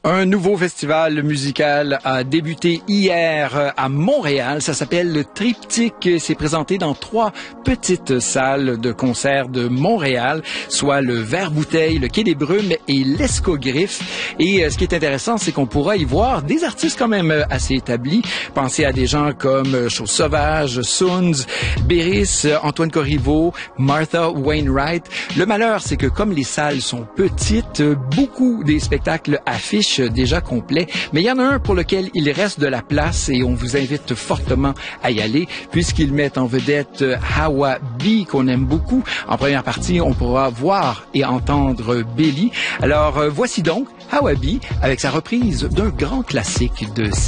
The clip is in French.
Un nouveau festival musical a débuté hier à Montréal. Ça s'appelle le Triptyque. C'est présenté dans 3 petites salles de concert de Montréal, soit le Vert-Bouteille, le Quai des Brumes et l'Escogriffe. Et ce qui est intéressant, c'est qu'on pourra y voir des artistes quand même assez établis. Pensez à des gens comme Chose Sauvage, Sounds, Béris, Antoine Corriveau, Martha Wainwright. Le malheur, c'est que comme les salles sont petites, beaucoup des spectacles affichent déjà complets, mais il y en a un pour lequel il reste de la place et on vous invite fortement à y aller puisqu'ils mettent en vedette Hawa B qu'on aime beaucoup. En première partie, on pourra voir et entendre Belly. Alors voici donc Hawa B avec sa reprise d'un grand classique de